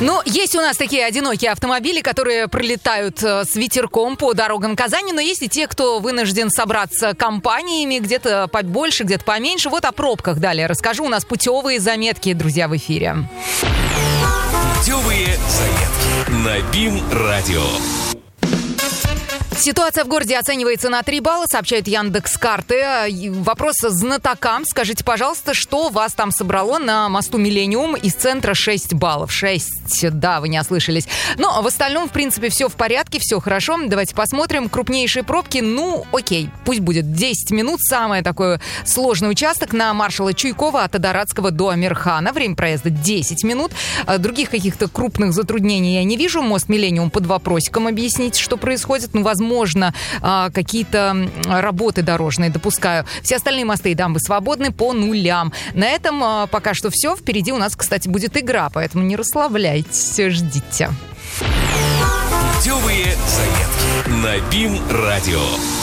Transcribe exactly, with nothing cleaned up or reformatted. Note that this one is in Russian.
Ну, есть у нас такие одинокие автомобили, которые пролетают с ветерком по дорогам Казани, но есть и те, кто вынужден собраться компаниями, где-то побольше, где-то поменьше. Вот о пробках далее расскажу. У нас путевые заметки, друзья, в эфире. Путевые заметки на БИМ-радио. Ситуация в городе оценивается на три балла, сообщают Яндекс.Карты. Вопрос знатокам. Скажите, пожалуйста, что вас там собрало на мосту Миллениум из центра шесть баллов? шесть, да, вы не ослышались. Но в остальном, в принципе, все в порядке, все хорошо. Давайте посмотрим. Крупнейшие пробки, ну, окей, пусть будет десять минут. Самый такой сложный участок на маршала Чуйкова от Адаратского до Амирхана. Время проезда десять минут. Других каких-то крупных затруднений я не вижу. Мост Миллениум под вопросиком. Объяснить, что происходит. Ну, возможно, Возможно, какие-то работы дорожные допускаю. Все остальные мосты и дамбы свободны по нулям. На этом пока что все. Впереди у нас, кстати, будет игра, поэтому не расслабляйтесь, ждите. Путевые заметки на БИМ-радио.